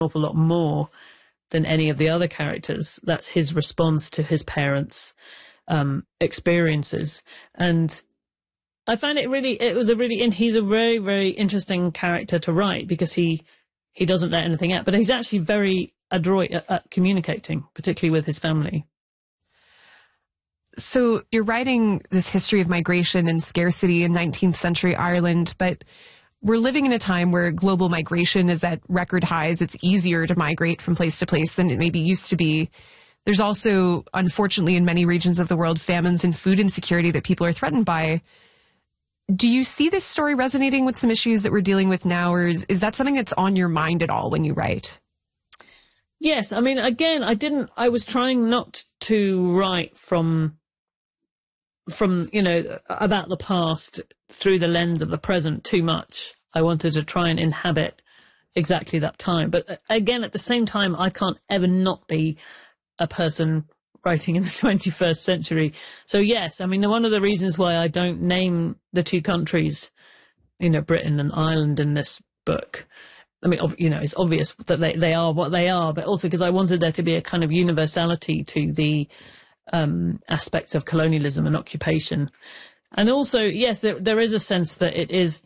awful lot more than any of the other characters. That's his response to his parents' experiences. And I find he's a very, very interesting character to write because he doesn't let anything out, but he's actually very adroit at communicating, particularly with his family. So you're writing this history of migration and scarcity in 19th century Ireland, but we're living in a time where global migration is at record highs. It's easier to migrate from place to place than it maybe used to be. There's also, unfortunately, in many regions of the world, famines and food insecurity that people are threatened by. Do you see this story resonating with some issues that we're dealing with now, or is that something that's on your mind at all when you write? Yes. I mean, again, I was trying not to write from, about the past through the lens of the present too much. I wanted to try and inhabit exactly that time. But again, at the same time, I can't ever not be a person writing in the 21st century. So yes, I mean, one of the reasons why I don't name the two countries, Britain and Ireland in this book, I mean, it's obvious that they are what they are, but also because I wanted there to be a kind of universality to the aspects of colonialism and occupation. And also, yes, there is a sense that it is,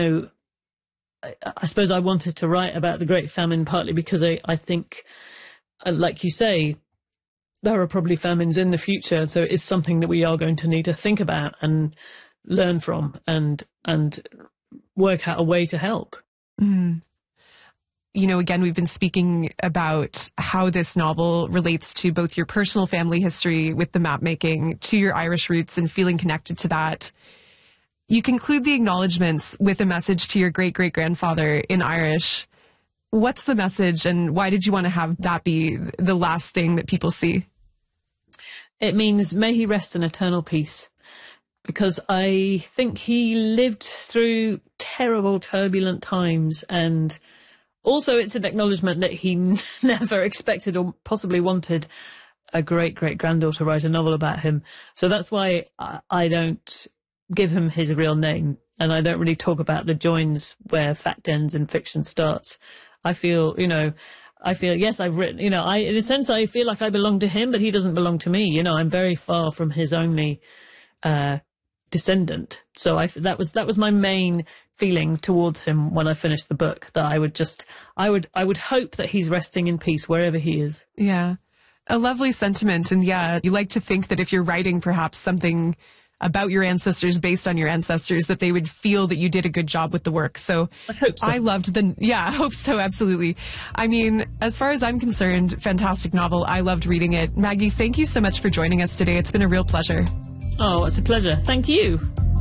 I suppose I wanted to write about the Great Famine partly because I think, like you say, there are probably famines in the future. So it is something that we are going to need to think about and learn from and work out a way to help. Mm. Again, we've been speaking about how this novel relates to both your personal family history with the map making, to your Irish roots and feeling connected to that. You conclude the acknowledgements with a message to your great-great-grandfather in Irish. What's the message and why did you want to have that be the last thing that people see? It means, may he rest in eternal peace, because I think he lived through terrible, turbulent times, and also it's an acknowledgement that he never expected or possibly wanted a great-great-granddaughter to write a novel about him. So that's why I don't give him his real name, and I don't really talk about the joins where fact ends and fiction starts. I feel, yes, I've written, in a sense, I feel like I belong to him, but he doesn't belong to me. I'm very far from his only descendant. So that was my main feeling towards him when I finished the book, that I would hope that he's resting in peace wherever he is. Yeah. A lovely sentiment. And yeah, you like to think that if you're writing perhaps something about your ancestors based on your ancestors, that they would feel that you did a good job with the work. So I hope so. I hope so. Absolutely. I mean, as far as I'm concerned, fantastic novel. I loved reading it. Maggie, thank you so much for joining us today. It's been a real pleasure. Oh, it's a pleasure. Thank you.